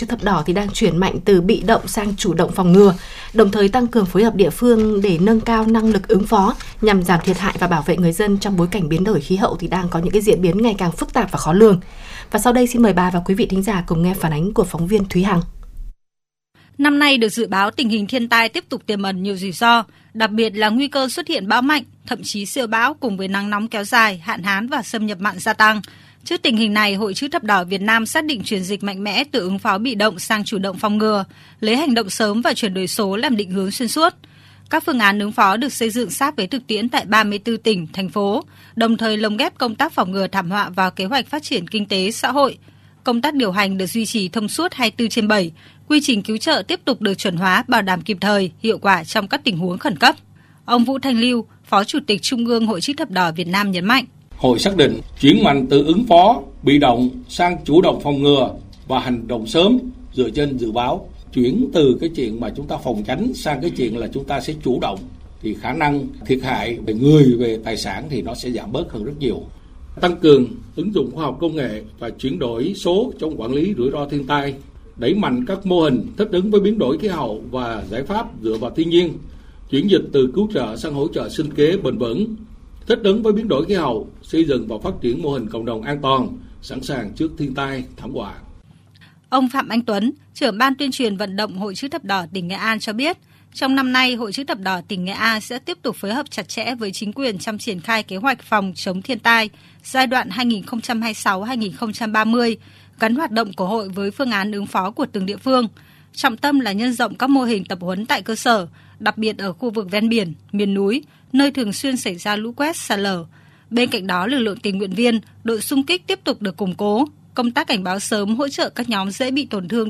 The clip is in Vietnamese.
chữ thập đỏ thì đang chuyển mạnh từ bị động sang chủ động phòng ngừa, đồng thời tăng cường phối hợp địa phương để nâng cao năng lực ứng phó nhằm giảm thiệt hại và bảo vệ người dân trong bối cảnh biến đổi khí hậu thì đang có những cái diễn biến ngày càng phức tạp và khó lường. Và sau đây xin mời bà và quý vị thính giả cùng nghe phản ánh của phóng viên Thúy Hằng. Năm nay được dự báo tình hình thiên tai tiếp tục tiềm ẩn nhiều rủi ro, đặc biệt là nguy cơ xuất hiện bão mạnh, thậm chí siêu bão cùng với nắng nóng kéo dài, hạn hán và xâm nhập mặn gia tăng. Trước tình hình này, Hội Chữ Thập Đỏ Việt Nam xác định chuyển dịch mạnh mẽ từ ứng phó bị động sang chủ động phòng ngừa, lấy hành động sớm và chuyển đổi số làm định hướng xuyên suốt. Các phương án ứng phó được xây dựng sát với thực tiễn tại 34 tỉnh, thành phố, đồng thời lồng ghép công tác phòng ngừa thảm họa vào kế hoạch phát triển kinh tế, xã hội. Công tác điều hành được duy trì thông suốt 24/7, quy trình cứu trợ tiếp tục được chuẩn hóa bảo đảm kịp thời, hiệu quả trong các tình huống khẩn cấp. Ông Vũ Thanh Lưu, Phó Chủ tịch Trung ương Hội Chữ Thập Đỏ Việt Nam nhấn mạnh. Hội xác định chuyển mạnh từ ứng phó, bị động sang chủ động phòng ngừa và hành động sớm dựa trên dự báo. Chuyển từ cái chuyện mà chúng ta phòng tránh sang cái chuyện là chúng ta sẽ chủ động thì khả năng thiệt hại về người, về tài sản thì nó sẽ giảm bớt hơn rất nhiều. Tăng cường ứng dụng khoa học công nghệ và chuyển đổi số trong quản lý rủi ro thiên tai, đẩy mạnh các mô hình thích ứng với biến đổi khí hậu và giải pháp dựa vào thiên nhiên, chuyển dịch từ cứu trợ sang hỗ trợ sinh kế bền vững, thích ứng với biến đổi khí hậu, xây dựng và phát triển mô hình cộng đồng an toàn, sẵn sàng trước thiên tai, thảm họa. Ông Phạm Anh Tuấn, trưởng ban tuyên truyền vận động Hội Chữ Thập Đỏ tỉnh Nghệ An cho biết, trong năm nay, Hội Chữ Thập Đỏ tỉnh Nghệ An sẽ tiếp tục phối hợp chặt chẽ với chính quyền trong triển khai kế hoạch phòng chống thiên tai giai đoạn 2026-2030, gắn hoạt động của hội với phương án ứng phó của từng địa phương. Trọng tâm là nhân rộng các mô hình tập huấn tại cơ sở, đặc biệt ở khu vực ven biển, miền núi, nơi thường xuyên xảy ra lũ quét, sạt lở. Bên cạnh đó, lực lượng tình nguyện viên, đội xung kích tiếp tục được củng cố, công tác cảnh báo sớm hỗ trợ các nhóm dễ bị tổn thương